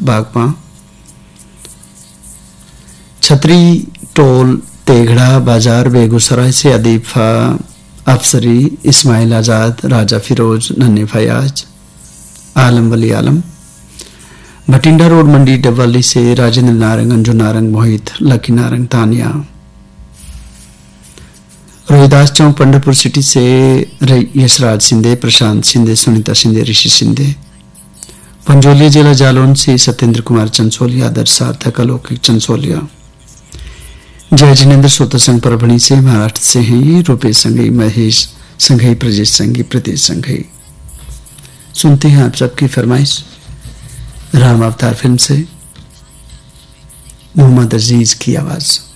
बागपा, छतरी टोल तेघड़ा बाजार बेगूसराय से अदीफा अफसरी, इस्माइल आज़ाद, राजा फिरोज, नन्हे फयाज, आलम वली आलम, भटिंडा रोड मंडी डबवाली से राजेंद्र नारंग, अंजू नारंग, मोहित, लकी नारंग, तानिया, रोहिदास चौक पंडरपुर सिटी से यशराज सिंधे, प्रशांत सिंधे, सुनीता सिंधे, ऋषि सिंधे, पंजोलिया जिला जालौन से सत्येंद्र कुमार चंसोलिया, आदर्श सार्थक, अलौकिक चंसोलिया, जय जिनेन्द्र सोता संघ परभणी से महाराष्ट्र से हैं ये, Rupesh Shanghai, Mahesh Shanghai, Prajnesh Shanghai, Pratesh Shanghai. सुनते हैं आप सबकी फरमाइश राम अवतार फिल्म से मोहम्मद अजीज की आवाज।